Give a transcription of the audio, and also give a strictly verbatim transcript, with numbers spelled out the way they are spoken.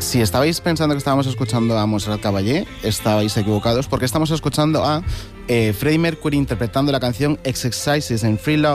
Si estabais pensando que estábamos escuchando a Montserrat Caballé, estabais equivocados, porque estamos escuchando a eh, Freddie Mercury interpretando la canción Exercises in Free Love